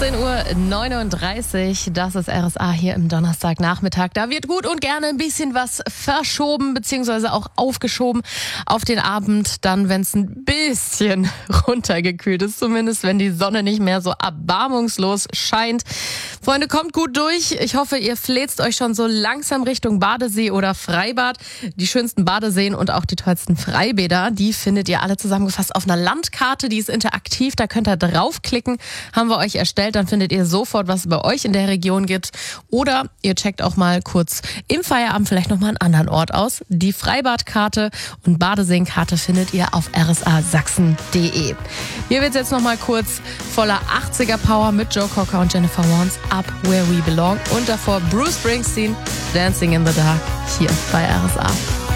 18:39 Uhr, das ist RSA hier im Donnerstagnachmittag. Da wird gut und gerne ein bisschen was verschoben bzw. auch aufgeschoben auf den Abend, dann wenn es ein bisschen runtergekühlt ist, zumindest wenn die Sonne nicht mehr so erbarmungslos scheint. Freunde, kommt gut durch. Ich hoffe, ihr fläzt euch schon so langsam Richtung Badesee oder Freibad. Die schönsten Badeseen und auch die tollsten Freibäder, die findet ihr alle zusammengefasst auf einer Landkarte, die ist interaktiv, da könnt ihr draufklicken, haben wir euch erstellt, dann findet ihr sofort, was es bei euch in der Region gibt. Oder ihr checkt auch mal kurz im Feierabend vielleicht nochmal einen anderen Ort aus. Die Freibadkarte und Badeseenkarte findet ihr auf rsasachsen.de. Hier wird es jetzt nochmal kurz voller 80er Power mit Joe Cocker und Jennifer Warnes, Up Where We Belong. Und davor Bruce Springsteen, Dancing in the Dark, hier bei RSA.